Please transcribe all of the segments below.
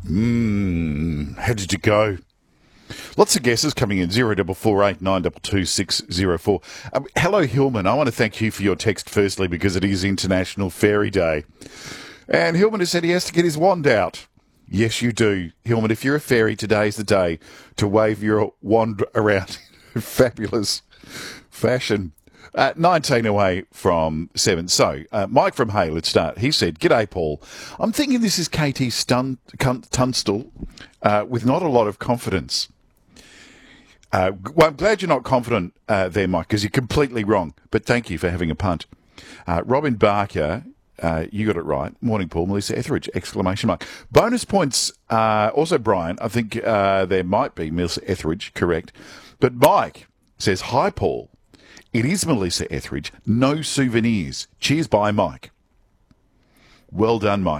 How did you go? Lots of guesses coming in, 0448 922 604. Hello, Hillman. I want to thank you for your text firstly because it is International Fairy Day. And Hillman has said he has to get his wand out. Yes, you do. Hillman, if you're a fairy, today's the day to wave your wand around in fabulous fashion. 19 away from 7. So, Mike from Hay, let's start. He said, G'day, Paul. I'm thinking this is KT Tunstall with not a lot of confidence. Well, I'm glad you're not confident there, Mike, because you're completely wrong. But thank you for having a punt. Robin Barker, you got it right. Morning, Paul. Melissa Etheridge, exclamation mark. Bonus points, also Brian. I think there might be Melissa Etheridge, correct. But Mike says, Hi, Paul. It is Melissa Etheridge. No souvenirs. Cheers, bye, Mike. Well done, Mike.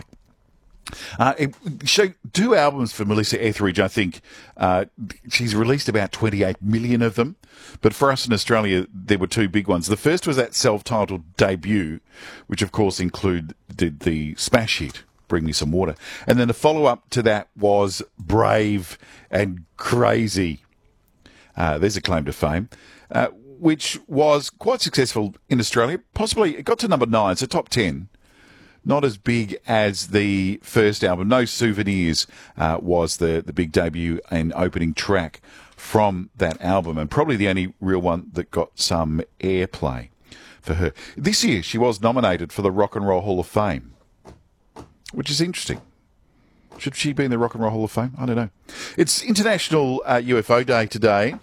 Two albums for Melissa Etheridge, I think. She's released about 28 million of them. But for us in Australia, there were two big ones. The first was that self-titled debut, which, of course, included the smash hit, Bring Me Some Water. And then the follow-up to that was Brave and Crazy. There's a claim to fame. Which was quite successful in Australia. Possibly, it got to number 9, so top 10. Not as big as the first album. No Souvenirs was the big debut and opening track from that album, and probably the only real one that got some airplay for her. This year, she was nominated for the Rock and Roll Hall of Fame, which is interesting. Should she be in the Rock and Roll Hall of Fame? I don't know. It's International UFO Day today.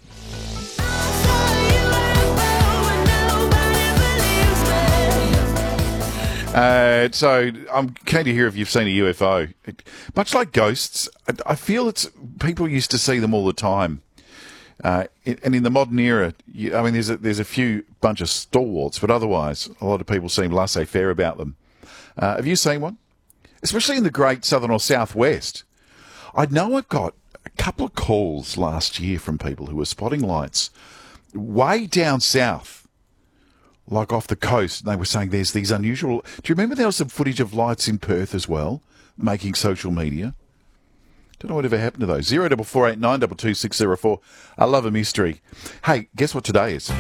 So I'm keen to hear if you've seen a UFO. Much like ghosts, I feel people used to see them all the time. And in the modern era, there's a few bunch of stalwarts, but otherwise, a lot of people seem laissez-faire about them. Have you seen one? Especially in the great southern or southwest. I know I've got a couple of calls last year from people who were spotting lights way down south. Like off the coast, and they were saying there's these unusual... Do you remember there was some footage of lights in Perth as well, making social media? Don't know whatever happened to those. 0448 922 604. I love a mystery. Hey, guess what today is?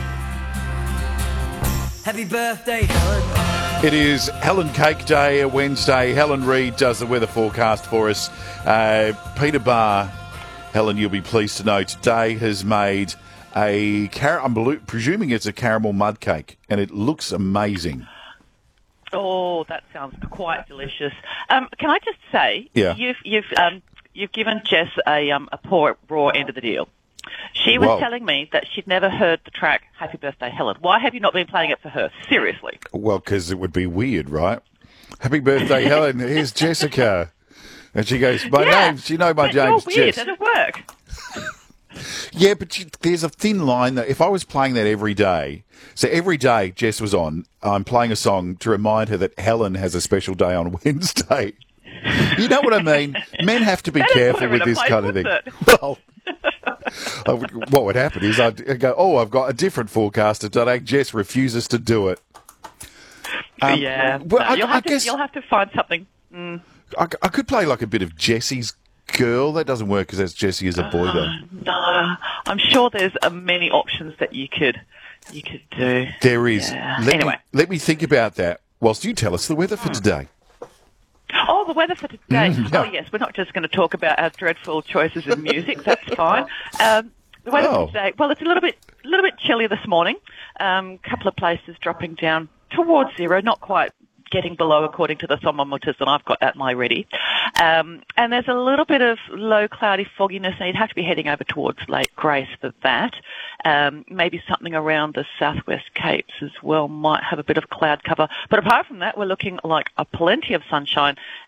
Happy birthday, Helen. It is Helen Cake Day, a Wednesday. Helen Reid does the weather forecast for us. Peter Barr, Helen, you'll be pleased to know, today has made... I'm presuming it's a caramel mud cake, and it looks amazing. Oh, that sounds quite delicious. Can I just say, you've given Jess a poor raw end of the deal. She was telling me that she'd never heard the track Happy Birthday, Helen. Why have you not been playing it for her? Seriously. Well, because it would be weird, right? Happy birthday, Helen. Here's Jessica. And she goes, my name's Jess. Weird, it'll work. Yeah, but there's a thin line that if I was playing that every day, so every day Jess was on, I'm playing a song to remind her that Helen has a special day on Wednesday. You know what I mean? Men have to be careful with this kind of thing. Well, what would happen is I'd go, I've got a different forecaster today. Jess refuses to do it. Well, you'll have to find something. I could play like a bit of Jessie's Girl. That doesn't work because that's Jessie as a boy, though. No, I'm sure there's many options that you could do. There is. Yeah. Let me think about that whilst you tell us the weather for today. Oh, the weather for today. Yeah. Oh, yes, we're not just going to talk about our dreadful choices in music. That's fine. The weather for today, well, it's a little bit chilly this morning. Couple of places dropping down towards zero, not quite getting below according to the thermometers that I've got at my ready. And there's a little bit of low cloudy fogginess, and you'd have to be heading over towards Lake Grace for that. Maybe something around the southwest Capes as well might have a bit of cloud cover. But apart from that, we're looking like plenty of sunshine